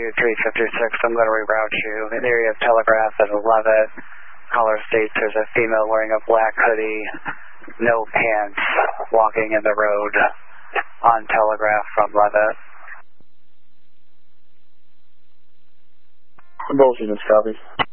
356, I'm going to reroute you. In the area of Telegraph at 11. Caller states there's a female wearing a black hoodie, no pants, walking in the road on Telegraph from Levitt. Both units, copy.